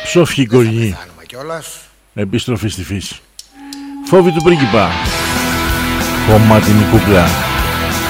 Ψόφιοι κοριοί. Επιστροφή στη φύση. Φόβοι του πρίγκιπα. Κομμάτινη κούκλα.